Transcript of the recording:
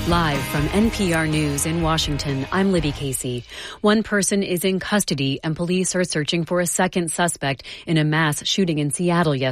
Live from NPR News in Washington, I'm Libby Casey. One person is in custody and police are searching for a second suspect in a mass shooting in Seattle yesterday.